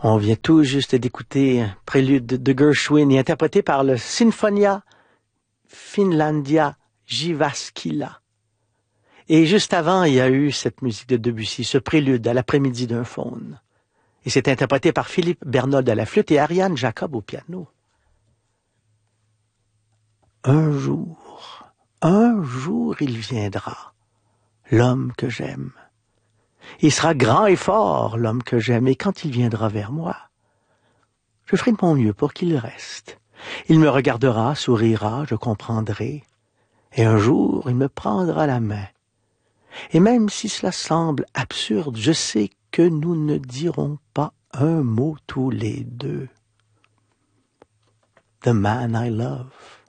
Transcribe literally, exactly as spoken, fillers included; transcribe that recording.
On vient tout juste d'écouter un prélude de Gershwin et interprété par le Sinfonia Finlandia Jyväskylä. Et juste avant, il y a eu cette musique de Debussy, ce prélude à l'après-midi d'un faune. Et c'est interprété par Philippe Bernold à la flûte et Ariane Jacob au piano. Un jour, un jour il viendra, l'homme que j'aime. Il sera grand et fort, l'homme que j'aime, et quand il viendra vers moi, je ferai de mon mieux pour qu'il reste. Il me regardera, sourira, je comprendrai, et un jour il me prendra la main. Et même si cela semble absurde, je sais que nous ne dirons pas un mot tous les deux. The man I love.